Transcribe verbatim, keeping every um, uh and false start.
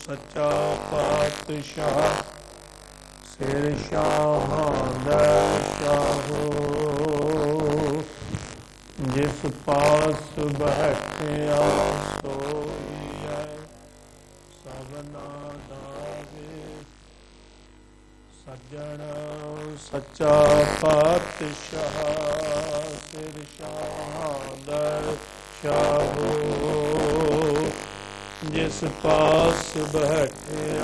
ਸੱਚਾ ਪਾਤਸ਼ਾਹ ਸਿਰ ਸ਼ਾਹਾਂ ਦਾ ਸ਼ਾਹੋ ਜਿਸ ਪਾਸ ਬੈਠਿਆ ਸੋਈਐ ਸਭਨਾ ਦਾ ਸੱਜਣ ਸੱਚਾ ਪਾਤਸ਼ਾਹ ਸਿਰ ਸ਼ਾਹਾਂ ਦਾ ਸ਼ਾਹੋ ਜਿਸ ਪਾਸ ਬੈਠਿਆ